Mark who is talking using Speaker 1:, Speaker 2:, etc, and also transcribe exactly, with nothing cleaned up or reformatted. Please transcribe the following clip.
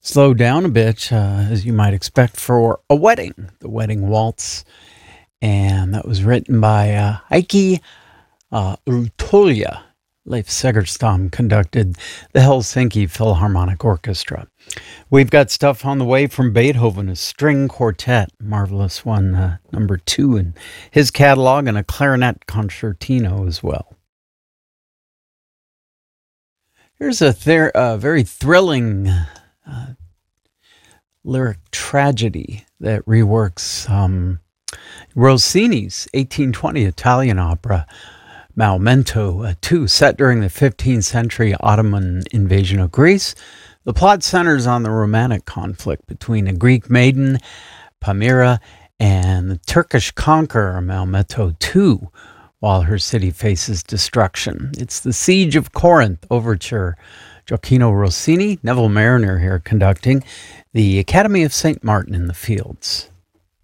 Speaker 1: Slow down a bit, uh, as you might expect, for A Wedding, the Wedding Waltz. And that was written by uh, Heikki uh, Ultolia. Leif Segerstam conducted the Helsinki Philharmonic Orchestra. We've got stuff on the way from Beethoven, a string quartet, marvelous one, uh, number two in his catalog, and a clarinet concertino as well. Here's a ther- uh, very thrilling uh, lyric tragedy that reworks um, Rossini's eighteen twenty Italian opera, Maometto uh, two, set during the fifteenth century Ottoman invasion of Greece. The plot centers on the romantic conflict between a Greek maiden, Palmyra, and the Turkish conqueror, Maometto the Second, while her city faces destruction. It's the Siege of Corinth overture. Gioacchino Rossini, Neville Mariner here conducting, the Academy of Saint Martin in the Fields.